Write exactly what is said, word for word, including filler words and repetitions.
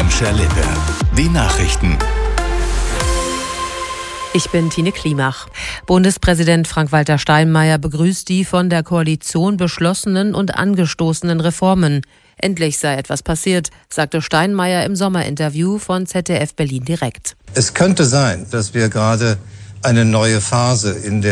von Scherlippe. Die Nachrichten. Ich bin Tine Klimach. Bundespräsident Frank-Walter Steinmeier begrüßt die von der Koalition beschlossenen und angestoßenen Reformen. Endlich sei etwas passiert, sagte Steinmeier im Sommerinterview von Z D F Berlin direkt. Es könnte sein, dass wir gerade eine neue Phase in der